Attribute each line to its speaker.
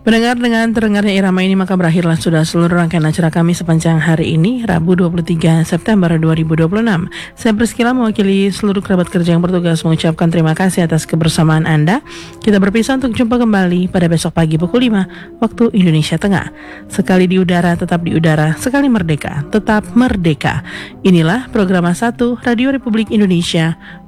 Speaker 1: Mendengar dengan terdengarnya irama ini maka berakhirlah sudah seluruh rangkaian acara kami sepanjang hari ini, Rabu 23 September 2026. Saya Priscila mewakili seluruh kerabat kerja yang bertugas mengucapkan terima kasih atas kebersamaan Anda. Kita berpisah untuk jumpa kembali pada besok pagi pukul 5 waktu Indonesia Tengah. Sekali di udara tetap di udara, sekali merdeka tetap merdeka. Inilah program 1 Radio Republik Indonesia